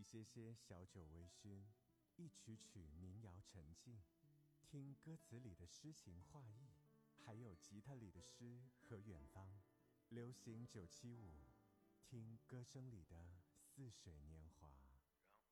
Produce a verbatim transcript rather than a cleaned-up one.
一些些小酒微醺，一曲曲民谣沉静，听歌词里的诗情画意，还有吉他里的诗和远方。流行九七五，听歌声里的似水年华。